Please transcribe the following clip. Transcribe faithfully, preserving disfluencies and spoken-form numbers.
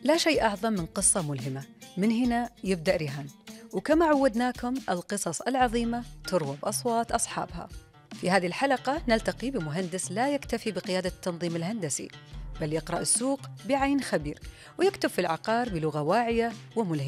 لا شيء أعظم من قصة ملهمة. من هنا يبدأ رهان، وكما عودناكم القصص العظيمة تروى بأصوات أصحابها. في هذه الحلقة نلتقي بمهندس لا يكتفي بقيادة التنظيم الهندسي، بل يقرأ السوق بعين خبير، ويكتب في العقار بلغة واعية وملهمة.